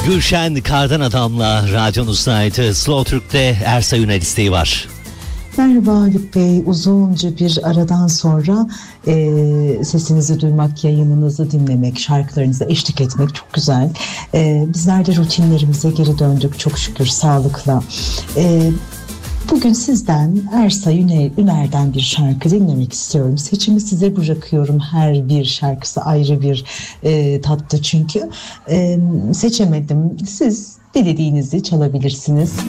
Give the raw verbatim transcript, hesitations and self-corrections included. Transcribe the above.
Gülşen Kardan Adam'la radyonuzdaydı. Slow Türk'te Ersay Üner isteği var. Merhaba Haluk Bey, uzunca bir aradan sonra e, sesinizi duymak, yayınınızı dinlemek, şarkılarınıza eşlik etmek çok güzel. E, bizler de rutinlerimize geri döndük çok şükür sağlıkla. E, bugün sizden Ersay Üner, Üner'den bir şarkı dinlemek istiyorum. Seçimi size bırakıyorum, her bir şarkısı ayrı bir e, tattı çünkü. E, seçemedim, siz dilediğinizi çalabilirsiniz.